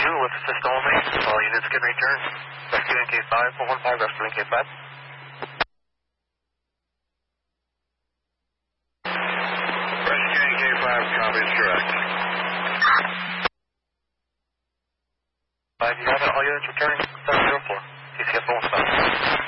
with system only. All units can return. Rescue NK5, 115, rescue NK5. Rescue NK5 copies correct. 5, you got it. All units returning. 704. TCS 115.